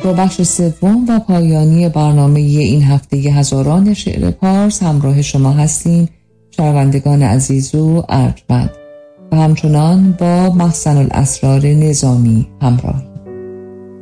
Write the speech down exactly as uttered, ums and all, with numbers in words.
با بخش سوم و پایانی برنامه این هفته هزاران شعر پارس همراه شما هستیم، شنوندگان عزیز و ارجمند، و همچنان با مخزن الاسرار نظامی همراه.